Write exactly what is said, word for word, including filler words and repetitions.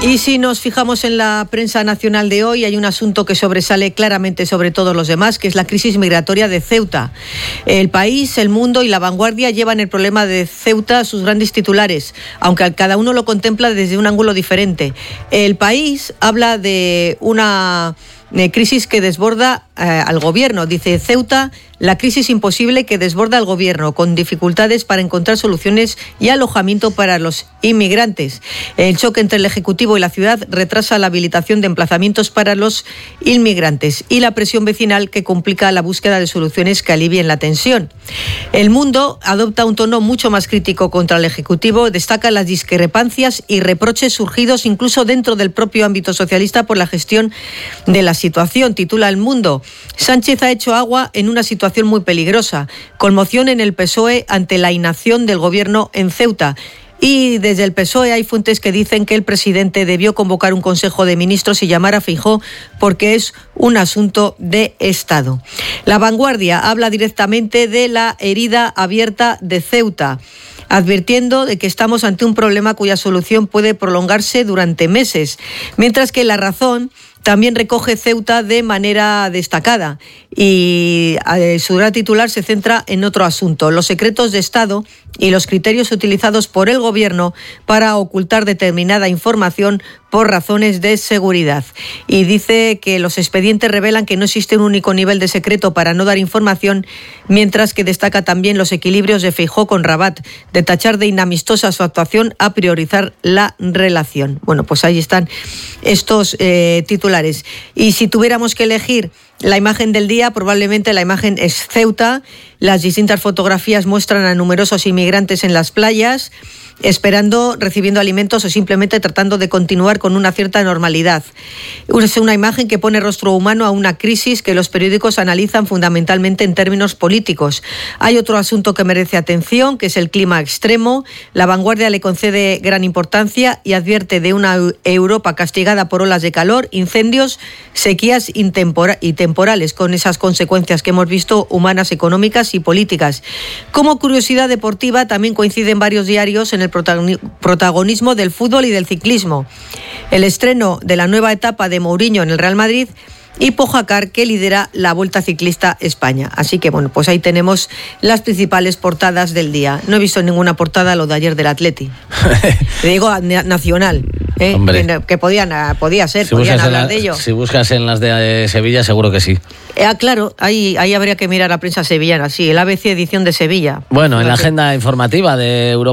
Y si nos fijamos en la prensa nacional de hoy, hay un asunto que sobresale claramente sobre todos los demás, que es la crisis migratoria de Ceuta. El País, El Mundo y La Vanguardia llevan el problema de Ceuta a sus grandes titulares, aunque cada uno lo contempla desde un ángulo diferente. El País habla de una crisis que desborda eh, al gobierno. Dice: Ceuta, la crisis imposible que desborda al gobierno, con dificultades para encontrar soluciones y alojamiento para los inmigrantes. El choque entre el Ejecutivo y la ciudad retrasa la habilitación de emplazamientos para los inmigrantes y la presión vecinal que complica la búsqueda de soluciones que alivien la tensión. El Mundo adopta un tono mucho más crítico contra el Ejecutivo, destaca las discrepancias y reproches surgidos incluso dentro del propio ámbito socialista por la gestión de la situación. Titula El Mundo: Sánchez ha hecho agua en una situación muy peligrosa. Conmoción en el P S O E ante la inacción del gobierno en Ceuta. Y desde el P S O E hay fuentes que dicen que el presidente debió convocar un Consejo de Ministros y llamar a Feijóo porque es un asunto de Estado. La Vanguardia habla directamente de la herida abierta de Ceuta, advirtiendo de que estamos ante un problema cuya solución puede prolongarse durante meses, mientras que La Razón también recoge Ceuta de manera destacada y su gran titular se centra en otro asunto: los secretos de Estado y los criterios utilizados por el Gobierno para ocultar determinada información por razones de seguridad. Y dice que los expedientes revelan que no existe un único nivel de secreto para no dar información, mientras que destaca también los equilibrios de Feijóo con Rabat, de tachar de inamistosa su actuación a priorizar la relación. Bueno, pues ahí están estos eh, titulares. Y si tuviéramos que elegir la imagen del día, probablemente la imagen es Ceuta. Las distintas fotografías muestran a numerosos inmigrantes en las playas, esperando, recibiendo alimentos o simplemente tratando de continuar con una cierta normalidad. Es una imagen que pone rostro humano a una crisis que los periódicos analizan fundamentalmente en términos políticos. Hay otro asunto que merece atención, que es el clima extremo. La Vanguardia le concede gran importancia y advierte de una Europa castigada por olas de calor, incendios, sequías y temporales, con esas consecuencias que hemos visto, humanas, económicas y políticas. Como curiosidad deportiva, también coinciden varios diarios en el protagonismo del fútbol y del ciclismo. El estreno de la nueva etapa de Mourinho en el Real Madrid y Pogacar, que lidera la Vuelta Ciclista España. Así que bueno, pues ahí tenemos las principales portadas del día. No he visto ninguna portada lo de ayer del Atleti. Te digo nacional, ¿eh? que, que podían, podía ser, si podían hablar la, de ello. Si buscas en las de Sevilla, seguro que sí. Eh, claro, ahí, ahí habría que mirar a prensa sevillana, sí, el A B C edición de Sevilla. Bueno, en la agenda informativa de Europa.